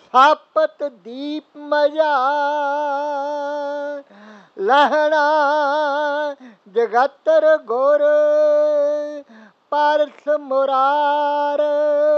ਸਾਪਤ ਦੀਪ ਮਜਾ ਲਹਿਣਾ ਜਗਤਰ ਗੁਰ ਪਰਸ ਮੁਰਾਰ